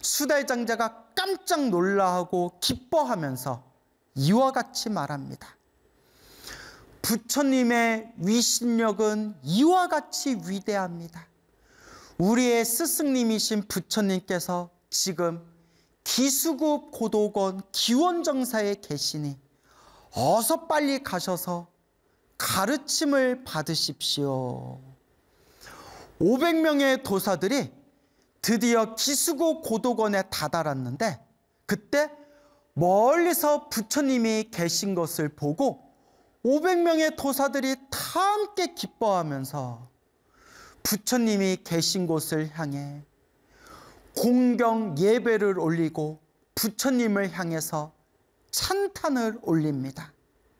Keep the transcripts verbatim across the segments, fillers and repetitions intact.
수달장자가 깜짝 놀라하고 기뻐하면서 이와 같이 말합니다. 부처님의 위신력은 이와 같이 위대합니다. 우리의 스승님이신 부처님께서 지금 기수급 고도건 기원정사에 계시니 어서 빨리 가셔서 가르침을 받으십시오. 오백 명의 도사들이 드디어 기수급 고도건에 다다랐는데 그때 멀리서 부처님이 계신 것을 보고 오백 명의 도사들이 다 함께 기뻐하면서 부처님이 계신 곳을 향해 공경 예배를 올리고 부처님을 향해서 찬탄을 올립니다.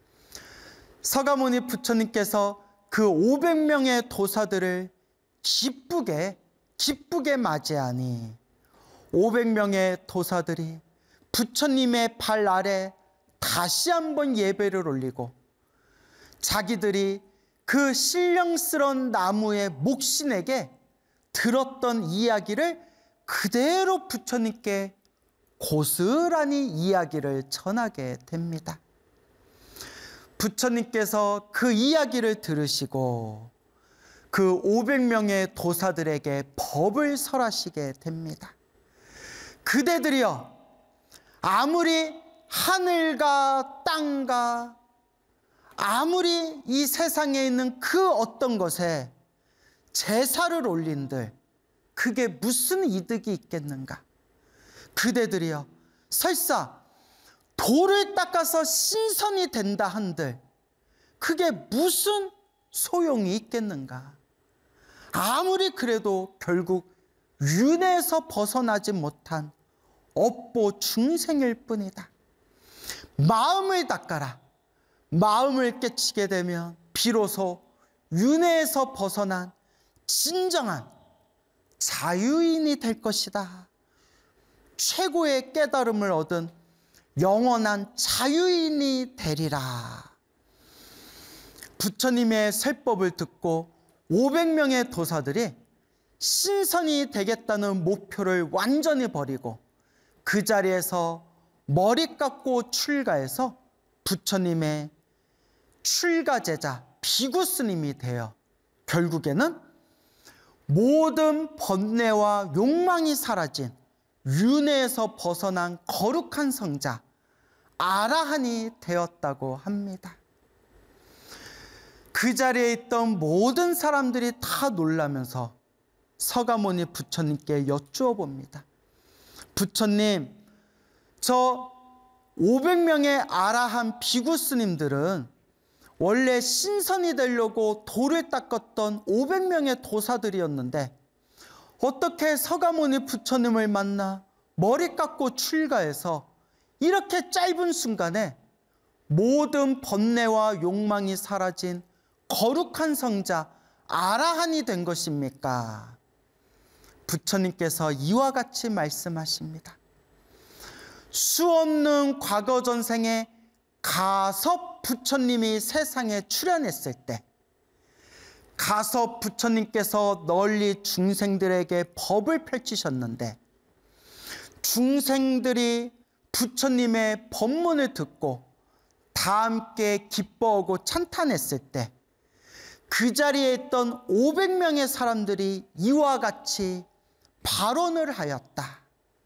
서가모니 부처님께서 그 오백 명의 도사들을 기쁘게 기쁘게 맞이하니 오백 명의 도사들이 부처님의 발 아래 다시 한번 예배를 올리고 자기들이 그 신령스러운 나무의 목신에게 들었던 이야기를 그대로 부처님께 고스란히 이야기를 전하게 됩니다. 부처님께서 그 이야기를 들으시고 그 오백 명의 도사들에게 법을 설하시게 됩니다. 그대들이여, 아무리 하늘과 땅과 아무리 이 세상에 있는 그 어떤 것에 제사를 올린들 그게 무슨 이득이 있겠는가? 그대들이여, 설사 돌을 닦아서 신선이 된다 한들 그게 무슨 소용이 있겠는가? 아무리 그래도 결국 윤회에서 벗어나지 못한 업보 중생일 뿐이다. 마음을 닦아라. 마음을 깨치게 되면 비로소 윤회에서 벗어난 진정한 자유인이 될 것이다. 최고의 깨달음을 얻은 영원한 자유인이 되리라. 부처님의 설법을 듣고 오백 명의 도사들이 신선이 되겠다는 목표를 완전히 버리고 그 자리에서 머리 깎고 출가해서 부처님의 출가제자 비구스님이 되어 결국에는 모든 번뇌와 욕망이 사라진 윤회에서 벗어난 거룩한 성자 아라한이 되었다고 합니다. 그 자리에 있던 모든 사람들이 다 놀라면서 서가모니 부처님께 여쭈어 봅니다. 부처님, 저 오백 명의 아라한 비구스님들은 원래 신선이 되려고 돌을 닦았던 오백 명의 도사들이었는데 어떻게 서가모니 부처님을 만나 머리 깎고 출가해서 이렇게 짧은 순간에 모든 번뇌와 욕망이 사라진 거룩한 성자 아라한이 된 것입니까? 부처님께서 이와 같이 말씀하십니다. 수없는 과거 전생에 가섭 부처님이 세상에 출현했을 때 가섭 부처님께서 널리 중생들에게 법을 펼치셨는데 중생들이 부처님의 법문을 듣고 다 함께 기뻐하고 찬탄했을 때 그 자리에 있던 오백 명의 사람들이 이와 같이 발언을 하였다.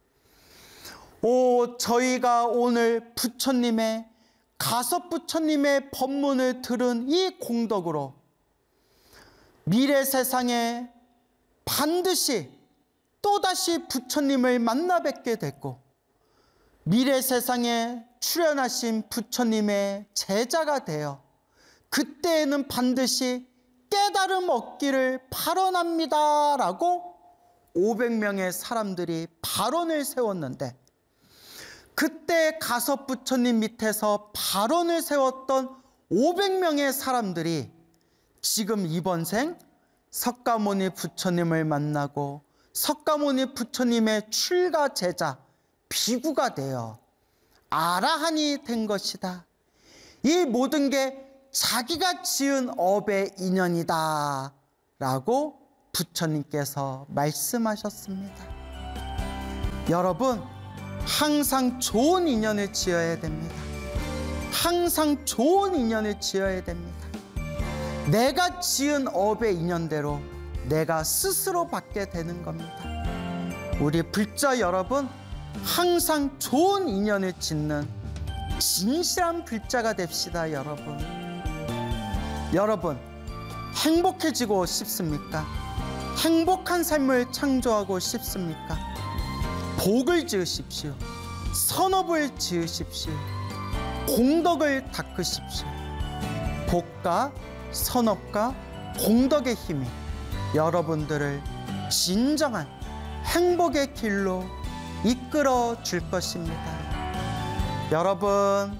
오, 저희가 오늘 부처님의 가섭 부처님의 법문을 들은 이 공덕으로 미래 세상에 반드시 또다시 부처님을 만나 뵙게 됐고 미래 세상에 출현하신 부처님의 제자가 되어 그때에는 반드시 깨달음 얻기를 발언합니다 라고 오백 명의 사람들이 발언을 세웠는데 그때 가섭 부처님 밑에서 발언을 세웠던 오백 명의 사람들이 지금 이번 생 석가모니 부처님을 만나고 석가모니 부처님의 출가 제자 비구가 되어 아라한이 된 것이다. 이 모든 게 자기가 지은 업의 인연이다 라고 부처님께서 말씀하셨습니다. 여러분, 항상 좋은 인연을 지어야 됩니다. 항상 좋은 인연을 지어야 됩니다. 내가 지은 업의 인연대로 내가 스스로 받게 되는 겁니다. 우리 불자 여러분, 항상 좋은 인연을 짓는 진실한 불자가 됩시다. 여러분, 여러분 행복해지고 싶습니까? 행복한 삶을 창조하고 싶습니까? 복을 지으십시오. 선업을 지으십시오. 공덕을 닦으십시오. 복과 선업과 공덕의 힘이 여러분들을 진정한 행복의 길로 이끌어 줄 것입니다. 여러분,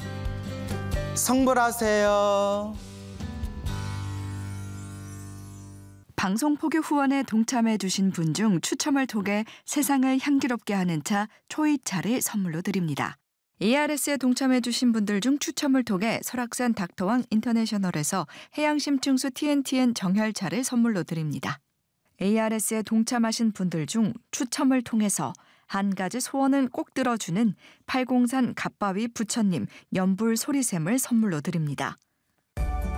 성불하세요. 방송 포교 후원에 동참해 주신 분 중 추첨을 통해 세상을 향기롭게 하는 차 초이차를 선물로 드립니다. 에이알에스에 동참해 주신 분들 중 추첨을 통해 설악산 닥터왕 인터내셔널에서 해양심층수 티엔티엔 정혈차를 선물로 드립니다. 에이알에스에 동참하신 분들 중 추첨을 통해서 한 가지 소원은 꼭 들어주는 팔공산 갓바위 부처님 연불 소리샘을 선물로 드립니다.